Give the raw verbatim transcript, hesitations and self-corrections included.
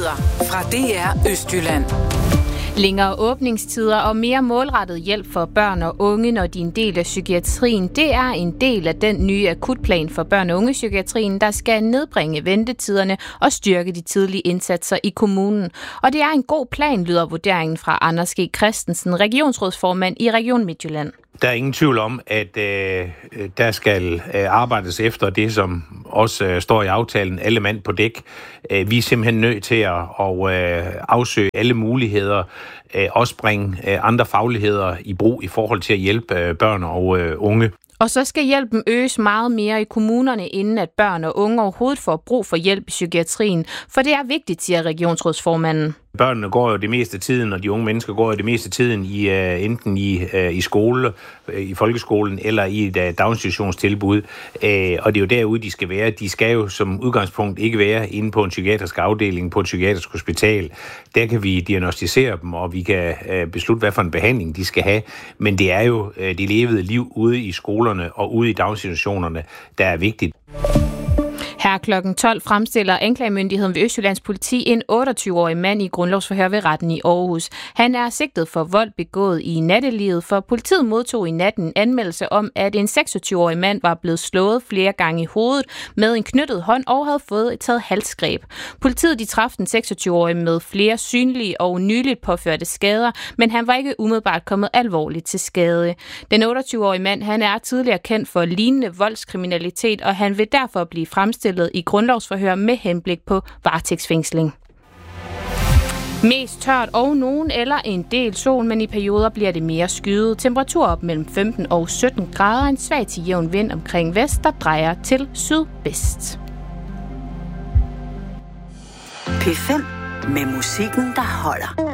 Nyheder fra D R Østjylland. Længere åbningstider og mere målrettet hjælp for børn og unge, når de er en del af psykiatrien, det er en del af den nye akutplan for børn- og ungepsykiatrien, der skal nedbringe ventetiderne og styrke de tidlige indsatser i kommunen. Og det er en god plan, lyder vurderingen fra Anders G. Christensen, regionsrådsformand i Region Midtjylland. Der er ingen tvivl om, at øh, der skal øh, arbejdes efter det, som også øh, står i aftalen, alle mand på dæk. Øh, vi er simpelthen nødt til at og, øh, afsøge alle muligheder, øh, også bringe øh, andre fagligheder i brug i forhold til at hjælpe øh, børn og øh, unge. Og så skal hjælpen øges meget mere i kommunerne, inden at børn og unge overhovedet får brug for hjælp i psykiatrien. For det er vigtigt, siger regionsrådsformanden. Børnene går jo det meste af tiden, og de unge mennesker går jo det meste af tiden i, uh, enten i, uh, i skole, uh, i folkeskolen eller i et uh, daginstitutionstilbud. Uh, og det er jo derude, de skal være. De skal jo som udgangspunkt ikke være inde på en psykiatrisk afdeling, på et psykiatrisk hospital. Der kan vi diagnostisere dem, og vi kan uh, beslutte, hvad for en behandling de skal have. Men det er jo uh, det levede liv ude i skolerne og ude i daginstitutionerne, der er vigtigt. Her klokken tolv fremstiller anklagemyndigheden ved Østjyllands politi en otteogtyve-årig mand i grundlovsforhør ved retten i Aarhus. Han er sigtet for vold begået i nattelivet, for politiet modtog i natten en anmeldelse om, at en seksogtyve-årig mand var blevet slået flere gange i hovedet med en knyttet hånd og havde fået et taget halsgreb. Politiet de traf den seksogtyve-årige med flere synlige og nyligt påførte skader, men han var ikke umiddelbart kommet alvorligt til skade. Den otteogtyve-årige mand han er tidligere kendt for lignende voldskriminalitet, og han vil derfor blive fremstillet i grundlovsforhør med henblik på varetægtsfængsling. Mest tørt og nogen eller en del sol, men i perioder bliver det mere skyet. Temperatur op mellem femten og sytten grader, en svag til jævn vind omkring vest, der drejer til sydvest. P fem med musikken, der holder.